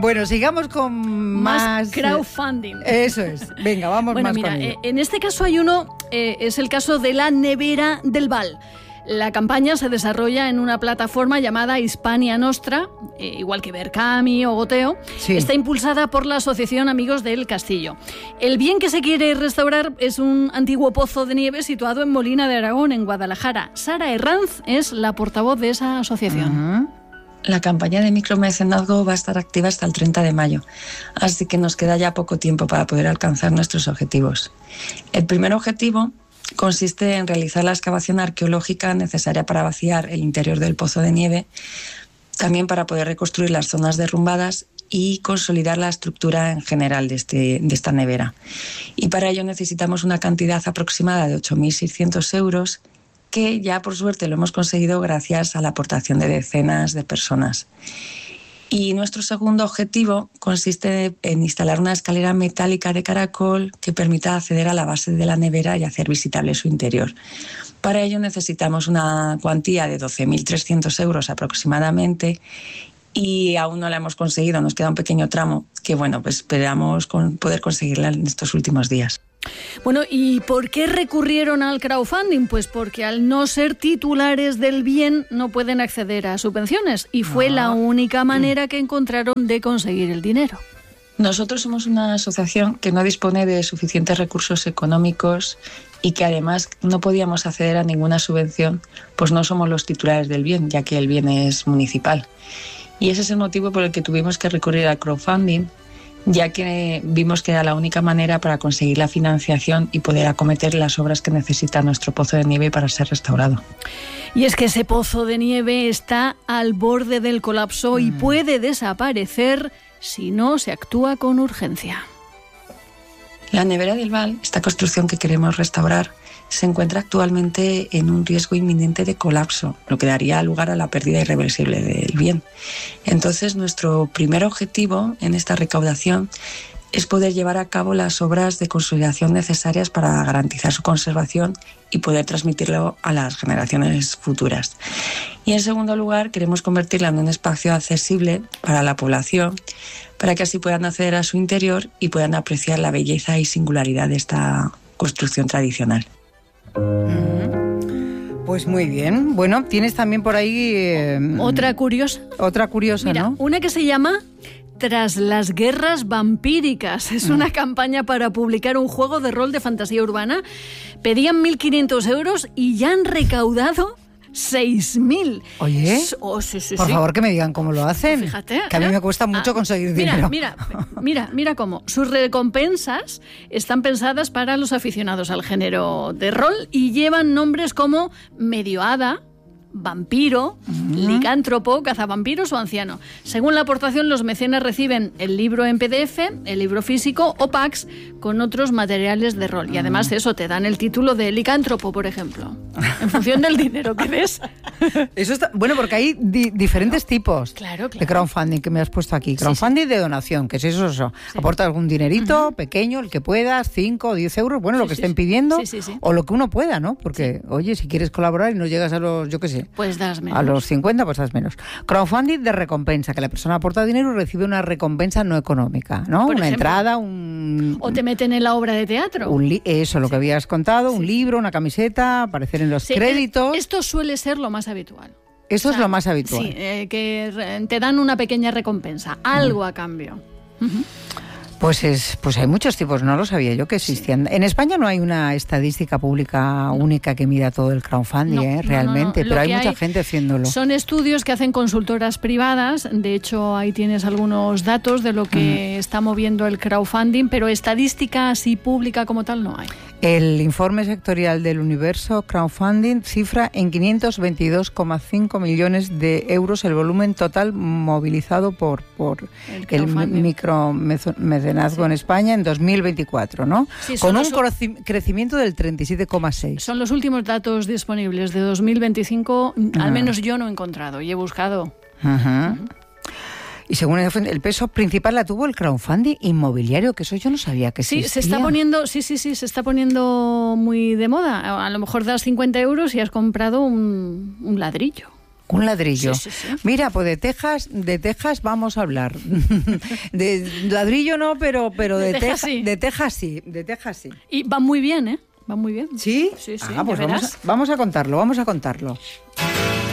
Bueno, sigamos con más crowdfunding. Eso es. Venga, vamos más mira, con ello. En este caso hay uno, es el caso de la nevera del Val. La campaña se desarrolla en una plataforma llamada Hispania Nostra, igual que Berkami o Goteo. Sí. Está impulsada por la Asociación Amigos del Castillo. El bien que se quiere restaurar es un antiguo pozo de nieve situado en Molina de Aragón, en Guadalajara. Sara Herranz es la portavoz de esa asociación. La campaña de micromecenazgo va a estar activa hasta el 30 de mayo, así que nos queda ya poco tiempo para poder alcanzar nuestros objetivos. El primer objetivo consiste en realizar la excavación arqueológica necesaria para vaciar el interior del pozo de nieve, también para poder reconstruir las zonas derrumbadas y consolidar la estructura en general de esta nevera. Y para ello necesitamos una cantidad aproximada de 8.600 euros, que ya por suerte lo hemos conseguido gracias a la aportación de decenas de personas. Y nuestro segundo objetivo consiste en instalar una escalera metálica de caracol que permita acceder a la base de la nevera y hacer visitable su interior. Para ello necesitamos una cuantía de 12.300 euros aproximadamente y aún no la hemos conseguido, nos queda un pequeño tramo que pues esperamos poder conseguirla en estos últimos días. Bueno, ¿y por qué recurrieron al crowdfunding? Pues porque al no ser titulares del bien no pueden acceder a subvenciones y fue la única manera que encontraron de conseguir el dinero. Nosotros somos una asociación que no dispone de suficientes recursos económicos y que además no podíamos acceder a ninguna subvención, pues no somos los titulares del bien, ya que el bien es municipal. Y ese es el motivo por el que tuvimos que recurrir al crowdfunding, ya que vimos que era la única manera para conseguir la financiación y poder acometer las obras que necesita nuestro pozo de nieve para ser restaurado. Y es que ese pozo de nieve está al borde del colapso y puede desaparecer si no se actúa con urgencia. La nevera del Val, esta construcción que queremos restaurar, se encuentra actualmente en un riesgo inminente de colapso, lo que daría lugar a la pérdida irreversible del bien. Entonces, nuestro primer objetivo en esta recaudación es poder llevar a cabo las obras de consolidación necesarias para garantizar su conservación y poder transmitirlo a las generaciones futuras. Y en segundo lugar, queremos convertirla en un espacio accesible para la población, para que así puedan acceder a su interior y puedan apreciar la belleza y singularidad de esta construcción tradicional. Pues muy bien. Bueno, tienes también por ahí... Otra curiosa. Otra curiosa, mira, ¿no? Una que se llama Tras las guerras vampíricas. Es una campaña para publicar un juego de rol de fantasía urbana. Pedían 1.500 euros y ya han recaudado 6.000. Oye, sí. Por favor que me digan cómo lo hacen. Fíjate, que a mí me cuesta mucho conseguir dinero. Mira cómo. Sus recompensas están pensadas para los aficionados al género de rol y llevan nombres como Medio Hada, vampiro, licántropo, cazavampiros o anciano. Según la aportación, los mecenas reciben el libro en PDF, el libro físico o packs con otros materiales de rol. Y además eso, te dan el título de licántropo, por ejemplo, en función del dinero que des. Eso está bueno, porque hay diferentes tipos claro. de crowdfunding que me has puesto aquí. Crowdfunding de donación, que es eso. Sí. Aporta algún dinerito pequeño, el que puedas, 5 o 10 euros, bueno, lo que estén pidiendo, o lo que uno pueda, ¿no? Porque, oye, si quieres colaborar y no llegas a los, yo qué sé, pues das menos. A los 50 pues das menos. Crowdfunding de recompensa, que la persona aporta dinero y recibe una recompensa no económica, ¿no? Por una ejemplo, entrada, o te meten en la obra de teatro. Eso, lo que habías contado, un libro, una camiseta, aparecer en los créditos. Esto suele ser lo más habitual. Esto es lo más habitual. Sí, que te dan una pequeña recompensa, algo a cambio. Pues hay muchos tipos, no lo sabía yo que existían. En España no hay una estadística pública única que mida todo el crowdfunding, realmente, pero hay mucha gente haciéndolo. Son estudios que hacen consultoras privadas, de hecho ahí tienes algunos datos de lo que está moviendo el crowdfunding, pero estadística así pública como tal no hay. El informe sectorial del Universo Crowdfunding cifra en 522,5 millones de euros el volumen total movilizado por el micromecenazgo en España en 2024, ¿no? Sí, con un crecimiento del 37,6. Son los últimos datos disponibles de 2025, al menos yo no he encontrado y he buscado. Y según el peso principal la tuvo el crowdfunding inmobiliario, que eso yo no sabía que existía. Se está poniendo muy de moda. A lo mejor das 50 euros y has comprado un ladrillo. Un ladrillo. Sí. Mira, pues de Texas vamos a hablar. De ladrillo no, pero de Texas sí. De Texas sí. Y va muy bien, ¿eh? Va muy bien. ¿Sí? Sí. Pues vamos a contarlo.